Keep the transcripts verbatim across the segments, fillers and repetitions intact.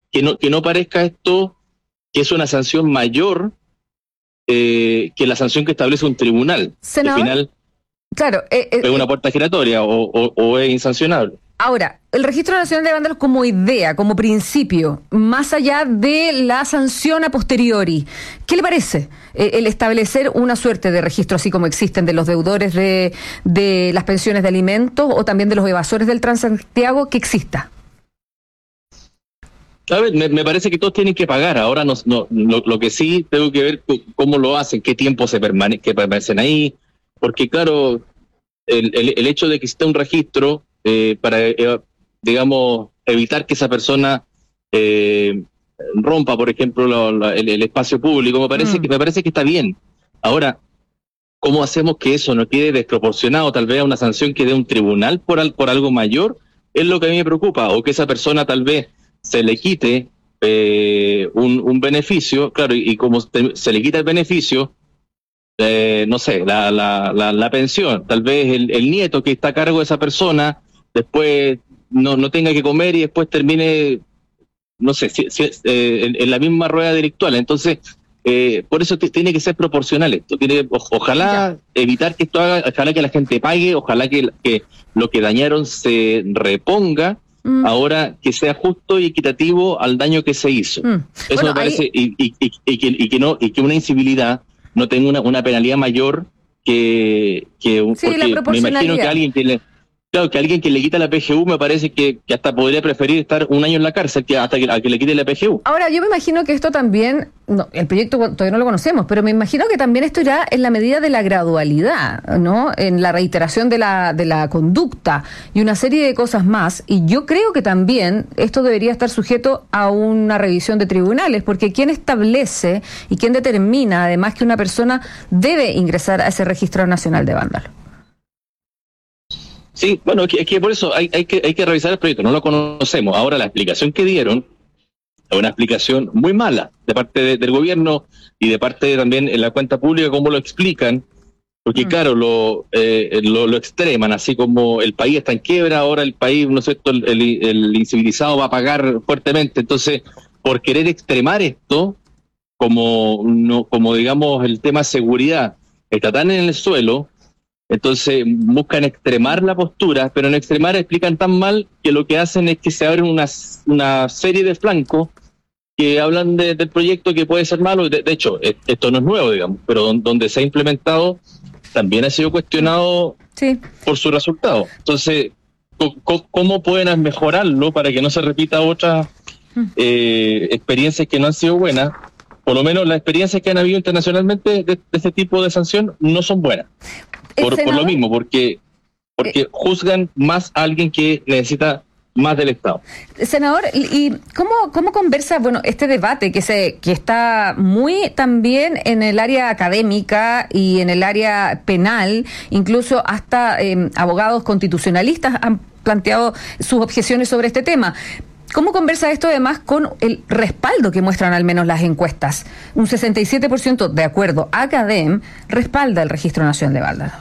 que no, que no parezca esto que es una sanción mayor eh, que la sanción que establece un tribunal. Senador, al final claro, eh, eh, es una puerta giratoria o, o, o es insancionable. Ahora, el Registro Nacional de Vándalos como idea, como principio, más allá de la sanción a posteriori, ¿qué le parece eh, el establecer una suerte de registro así como existen de los deudores de, de las pensiones de alimentos o también de los evasores del Transantiago, que exista? A ver, me, me parece que todos tienen que pagar. Ahora no, no, lo, lo que sí tengo que ver cómo lo hacen, qué tiempo se permane que permanecen ahí, porque claro, el, el, el hecho de que exista un registro eh, para, eh, digamos, evitar que esa persona eh, rompa, por ejemplo, lo, lo, el, el espacio público, me parece mm. que me parece que está bien. Ahora, ¿cómo hacemos que eso no quede desproporcionado, tal vez a una sanción que dé un tribunal por, al, por algo mayor? Es lo que a mí me preocupa, o que esa persona tal vez se le quite eh, un, un beneficio, claro, y, y como te, se le quita el beneficio, eh, no sé, la, la, la, la pensión, tal vez el, el nieto que está a cargo de esa persona, después no, no tenga que comer y después termine, no sé, si, si, eh, en, en la misma rueda delictual. Entonces, eh, por eso te, tiene que ser proporcional esto, tiene, o, ojalá ya. evitar que esto haga, ojalá que la gente pague, ojalá que, que lo que dañaron se reponga, Mm. ahora que sea justo y equitativo al daño que se hizo. Mm. Eso bueno, me parece, ahí... y, y, y, y, que, y que no, y que una incivilidad no tenga una, una penalidad mayor que, que un, sí, porque me imagino que alguien que le, claro, que alguien que le quita la P G U me parece que, que hasta podría preferir estar un año en la cárcel que hasta que, a que le quite la P G U. Ahora, yo me imagino que esto también, no, el proyecto todavía no lo conocemos, pero me imagino que también esto irá en la medida de la gradualidad, ¿no? En la reiteración de la, de la conducta y una serie de cosas más. Y yo creo que también esto debería estar sujeto a una revisión de tribunales, porque ¿quién establece y quién determina, además, que una persona debe ingresar a ese registro nacional de vándalos? Sí, bueno, es que, es que por eso hay, hay, que, hay que revisar el proyecto, no lo conocemos. Ahora, la explicación que dieron es una explicación muy mala de parte de, del gobierno y de parte de, también en la cuenta pública, cómo lo explican, porque mm. claro, lo, eh, lo, lo extreman, así como el país está en quiebra, ahora el país, ¿no es cierto?, el, el, el incivilizado va a pagar fuertemente. Entonces, por querer extremar esto, como, no, como digamos el tema seguridad está tan en el suelo, entonces buscan extremar la postura, pero en extremar explican tan mal que lo que hacen es que se abren una, una serie de flancos que hablan de, del proyecto que puede ser malo. De, de hecho, esto no es nuevo, digamos, pero donde se ha implementado también ha sido cuestionado sí. por su resultado. Entonces, ¿cómo pueden mejorarlo para que no se repita otras eh, experiencias que no han sido buenas? Por lo menos las experiencias que han habido internacionalmente de, de este tipo de sanción no son buenas. Por, por lo mismo, porque porque eh, juzgan más a alguien que necesita más del Estado. Senador, ¿y cómo, cómo conversa, bueno, este debate que se que está muy también en el área académica y en el área penal, incluso hasta eh, abogados constitucionalistas han planteado sus objeciones sobre este tema? ¿Cómo conversa esto además con el respaldo que muestran al menos las encuestas? Un sesenta y siete por ciento, de acuerdo a CADEM, respalda el Registro Nacional de Vándalos.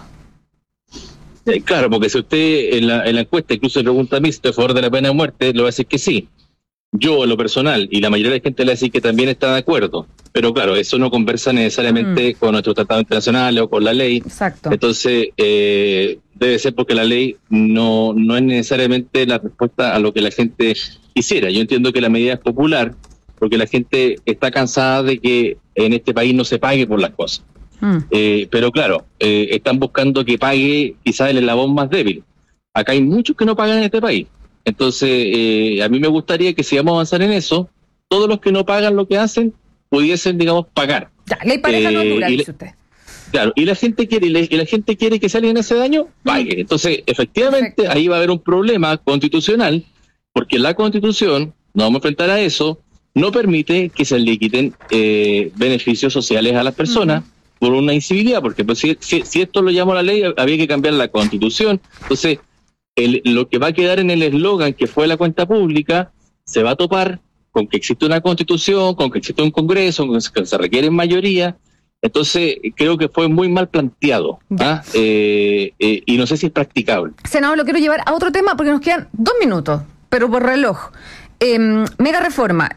Eh, claro, porque si usted en la, en la encuesta incluso pregunta a mí si estoy a favor de la pena de muerte, le va a decir que sí. Yo, en lo personal, y la mayoría de la gente le va a decir que también está de acuerdo. Pero claro, eso no conversa necesariamente mm. con nuestros tratados internacionales o con la ley. Exacto. Entonces, eh, debe ser porque la ley no, no es necesariamente la respuesta a lo que la gente quisiera. Yo entiendo que la medida es popular porque la gente está cansada de que en este país no se pague por las cosas. Mm. Eh, pero claro, eh, están buscando que pague quizás el eslabón más débil. Acá hay muchos que no pagan en este país. Entonces, eh, a mí me gustaría que si vamos a avanzar en eso, todos los que no pagan lo que hacen pudiesen, digamos, pagar. Ya, ley pareja eh, no dura, dice usted. Claro, y la gente quiere, y la, y la gente quiere que si alguien hace daño, pague. Entonces, efectivamente, Perfecto. ahí va a haber un problema constitucional, porque la Constitución, nos vamos a enfrentar a eso, no permite que se le quiten eh, beneficios sociales a las personas uh-huh. por una incivilidad, porque pues, si, si, si esto lo llama la ley, había que cambiar la Constitución. Entonces, el, lo que va a quedar en el eslogan que fue la cuenta pública, se va a topar con que existe una Constitución, con que existe un Congreso, con que se requiere mayoría. Entonces, creo que fue muy mal planteado, ¿ah? eh, eh, y no sé si es practicable. Senador, lo quiero llevar a otro tema porque nos quedan dos minutos, pero por reloj. Eh, mega reforma.